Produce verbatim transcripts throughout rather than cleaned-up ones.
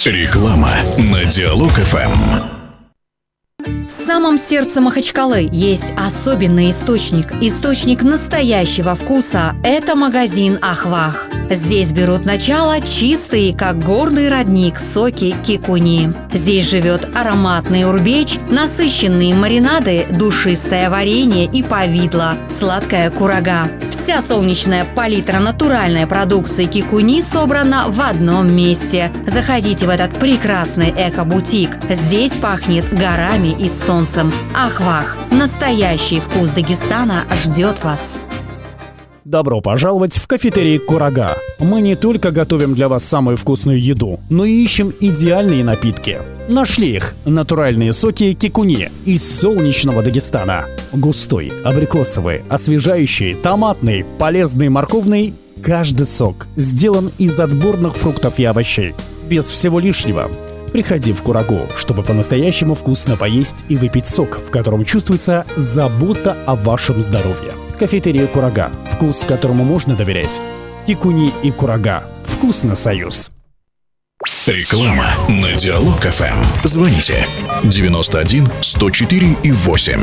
Реклама на Диалог эф эм. В самом сердце Махачкалы есть особенный источник. Источник настоящего вкуса – это магазин «Ахвах». Здесь берут начало чистые, как горный родник, соки кикуни. Здесь живет ароматный урбеч, насыщенные маринады, душистое варенье и повидло, сладкая курага. Вся солнечная палитра натуральной продукции кикуни собрана в одном месте. Заходите в этот прекрасный эко-бутик. Здесь пахнет горами и солнцем. Ахвах. Настоящий вкус Дагестана ждет вас. Добро пожаловать в кафетерий «Курага». Мы не только готовим для вас самую вкусную еду, но и ищем идеальные напитки. Нашли их – натуральные соки кикуни из солнечного Дагестана. Густой, абрикосовый, освежающий, томатный, полезный, морковный – каждый сок сделан из отборных фруктов и овощей. Без всего лишнего. Приходи в Курагу, чтобы по-настоящему вкусно поесть и выпить сок, в котором чувствуется забота о вашем здоровье. Кафетерия «Курага». Вкус, которому можно доверять. Кикуни и Курага. Вкусно, союз. Реклама на Диалог эф эм. Звоните девяносто один сто четыре и восемь.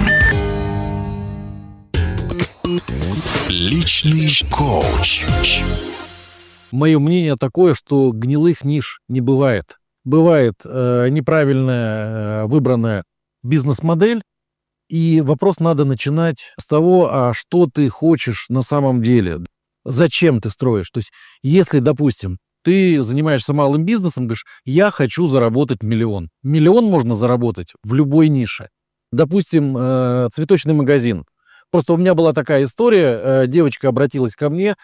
Личный коуч. Мое мнение такое, что гнилых ниш не бывает. Бывает э, неправильная э, выбранная бизнес-модель, и вопрос надо начинать с того, а что ты хочешь на самом деле, зачем ты строишь. То есть, если, допустим, ты занимаешься малым бизнесом, говоришь, я хочу заработать миллион. Миллион можно заработать в любой нише. Допустим, э, цветочный магазин. Просто у меня была такая история, э, девочка обратилась ко мне,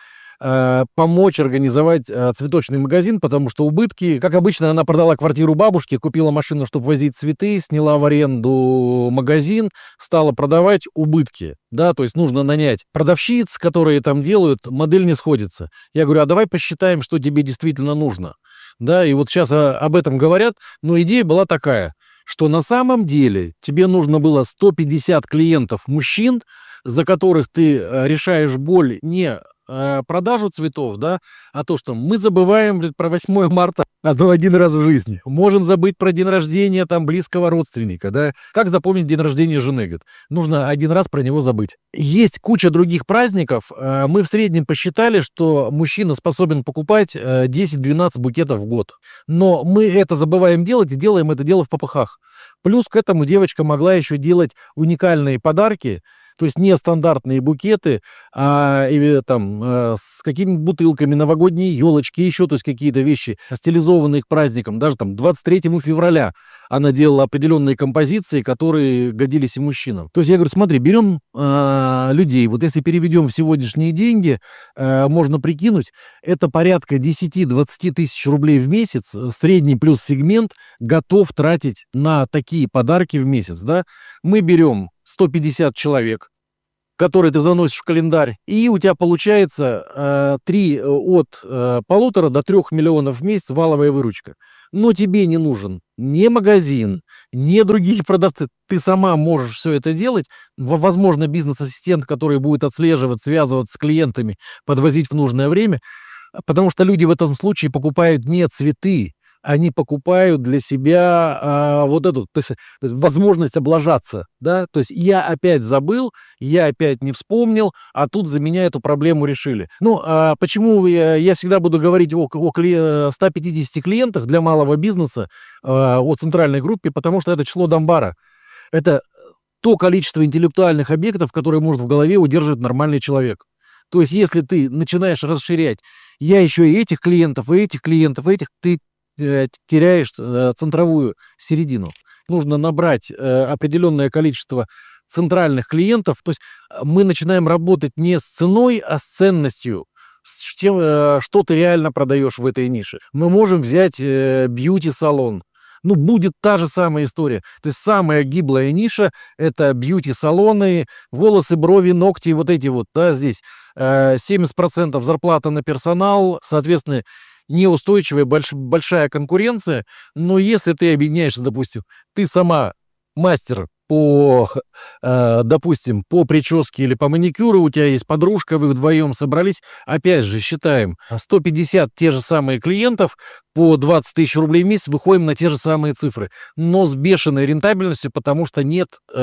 помочь организовать цветочный магазин, потому что убытки, как обычно, она продала квартиру бабушке, купила машину, чтобы возить цветы, сняла в аренду магазин, стала продавать убытки, да, то есть нужно нанять продавщиц, которые там делают, модель не сходится. Я говорю, а давай посчитаем, что тебе действительно нужно, да, и вот сейчас об этом говорят, но идея была такая, что на самом деле тебе нужно было сто пятьдесят клиентов мужчин, за которых ты решаешь боль не продажу цветов, да, а то, что мы забываем, блин, про восьмое марта, а то один раз в жизни. Можем забыть про день рождения там близкого родственника, да. Как запомнить день рождения жены, говорит? Нужно один раз про него забыть. Есть куча других праздников. Мы в среднем посчитали, что мужчина способен покупать десять-двенадцать букетов в год. Но мы это забываем делать и делаем это дело в попыхах. Плюс к этому девочка могла еще делать уникальные подарки, то есть не стандартные букеты, а и, там, э, с какими-то бутылками, новогодние елочки, еще, то есть какие-то вещи, стилизованные к праздникам. Даже там двадцать третьего февраля она делала определенные композиции, которые годились и мужчинам. То есть я говорю, смотри, берем э, людей, вот если переведем в сегодняшние деньги, э, можно прикинуть, это порядка десять-двадцать тысяч рублей в месяц, средний плюс сегмент готов тратить на такие подарки в месяц, да. Мы берем сто пятьдесят человек, которые ты заносишь в календарь, и у тебя получается э, три, от э, полутора до трех миллионов в месяц валовая выручка. Но тебе не нужен ни магазин, ни другие продавцы. Ты сама можешь все это делать. Возможно, бизнес-ассистент, который будет отслеживать, связываться с клиентами, подвозить в нужное время, потому что люди в этом случае покупают не цветы, они покупают для себя а, вот эту, то есть, то есть возможность облажаться, да, то есть я опять забыл, я опять не вспомнил, а тут за меня эту проблему решили. Ну, а почему я, я всегда буду говорить о, о ста пятидесяти клиентах для малого бизнеса, а, о центральной группе, потому что это число Дамбара. Это то количество интеллектуальных объектов, которые может в голове удерживать нормальный человек. То есть если ты начинаешь расширять, я еще и этих клиентов, и этих клиентов, и этих, ты теряешь центровую середину. Нужно набрать определенное количество центральных клиентов. То есть мы начинаем работать не с ценой, а с ценностью, с тем, что ты реально продаешь в этой нише. Мы можем взять бьюти-салон. Ну, будет та же самая история. То есть самая гиблая ниша – это бьюти-салоны, волосы, брови, ногти, вот эти вот, да, здесь. семьдесят процентов зарплата на персонал, соответственно, неустойчивая, больш, большая конкуренция, но если ты объединяешься, допустим, ты сама мастер по, э, допустим, по прическе или по маникюру, у тебя есть подружка, вы вдвоем собрались, опять же, считаем, сто пятьдесят те же самые клиентов, по двадцать тысяч рублей в месяц, выходим на те же самые цифры, но с бешеной рентабельностью, потому что нет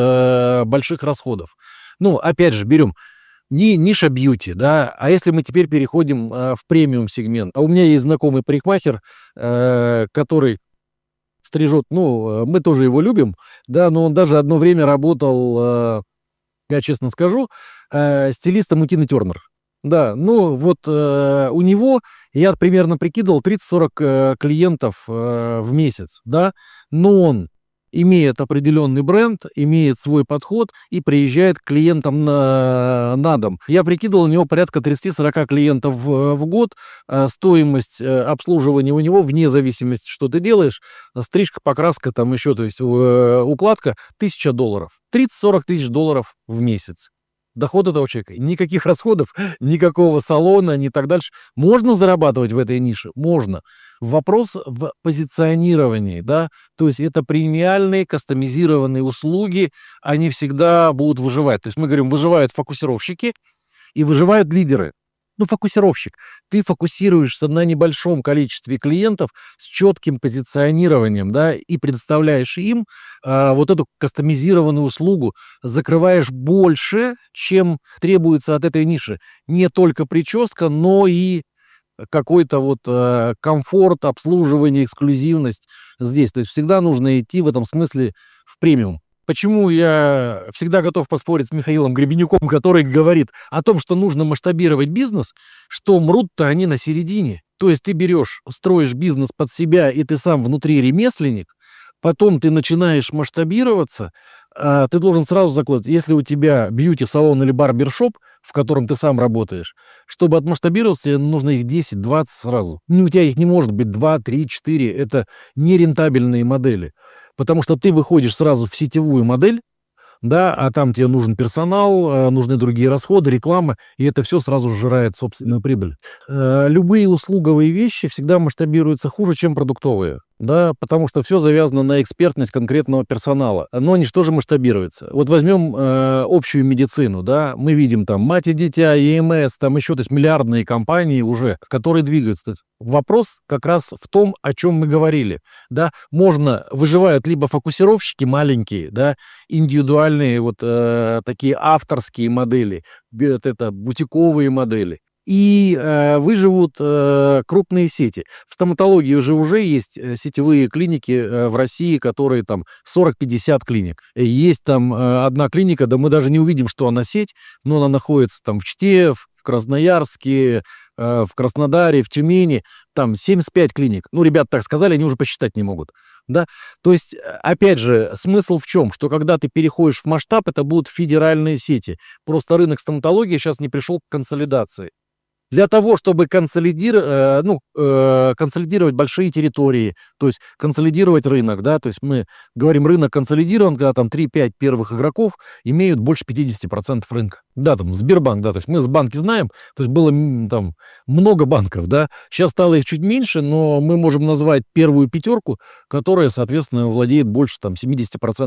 э, больших расходов. Ну, опять же, берем не ниша бьюти, да, а если мы теперь переходим э, в премиум сегмент. А у меня есть знакомый парикмахер, э, который стрижет, ну, мы тоже его любим, да, но он даже одно время работал, э, я честно скажу, э, стилистом у Тины Тернер. Да, ну вот э, у него, я примерно прикидывал, тридцать-сорок э, клиентов э, в месяц, да, но он имеет определенный бренд, имеет свой подход и приезжает к клиентам на, на дом. Я прикидывал, у него порядка тридцать-сорок клиентов в, в год, э, стоимость э, обслуживания у него, вне зависимости, что ты делаешь, стрижка, покраска, там еще, то есть э, укладка, тысяча долларов. тридцать-сорок тысяч долларов в месяц. Доход этого человека, никаких расходов, никакого салона, ни так дальше. Можно зарабатывать в этой нише? Можно. Вопрос в позиционировании, да, то есть это премиальные, кастомизированные услуги, они всегда будут выживать. То есть мы говорим, выживают фокусировщики и выживают лидеры. Ну, фокусировщик. Ты фокусируешься на небольшом количестве клиентов с четким позиционированием, да, и предоставляешь им а, вот эту кастомизированную услугу, закрываешь больше, чем требуется от этой ниши. Не только прическа, но и какой-то вот э, комфорт, обслуживание, эксклюзивность здесь. То есть всегда нужно идти в этом смысле в премиум. Почему я всегда готов поспорить с Михаилом Гребенюком, который говорит о том, что нужно масштабировать бизнес, что мрут-то они на середине. То есть ты берешь, строишь бизнес под себя, и ты сам внутри ремесленник, потом ты начинаешь масштабироваться, а ты должен сразу закладывать, если у тебя бьюти-салон или барбершоп, в котором ты сам работаешь, чтобы отмасштабироваться, тебе нужно их десять-двадцать сразу. Ну, у тебя их не может быть два, три, четыре, это нерентабельные модели. Потому что ты выходишь сразу в сетевую модель, да, а там тебе нужен персонал, нужны другие расходы, реклама, и это все сразу сжирает собственную прибыль. Любые услуговые вещи всегда масштабируются хуже, чем продуктовые. Да, потому что все завязано на экспертность конкретного персонала. Но они же тоже масштабируются. Вот возьмем э, общую медицину, да, мы видим там мать и дитя, ЕМС, там еще, то есть миллиардные компании уже, которые двигаются. Вопрос как раз в том, о чем мы говорили, да, можно, выживают либо фокусировщики маленькие, да, индивидуальные вот э, такие авторские модели, это бутиковые модели. И э, выживут э, крупные сети. В стоматологии уже уже есть сетевые клиники э, в России, которые там сорок-пятьдесят клиник. Есть там э, одна клиника, да мы даже не увидим, что она сеть, но она находится там в Чите, в Красноярске, э, в Краснодаре, в Тюмени, там семьдесят пять клиник. Ну, ребята так сказали, они уже посчитать не могут. Да? То есть, опять же, смысл в чем? Что когда ты переходишь в масштаб, это будут федеральные сети. Просто рынок стоматологии сейчас не пришел к консолидации. Для того, чтобы консолидировать, ну, консолидировать большие территории, то есть консолидировать рынок, да, то есть мы говорим, рынок консолидирован, когда там три-пять первых игроков имеют больше пятьдесят процентов рынка. Да, там Сбербанк, да, то есть мы с банки знаем, то есть было там много банков, да, сейчас стало их чуть меньше, но мы можем назвать первую пятерку, которая, соответственно, владеет больше там семьдесят процентов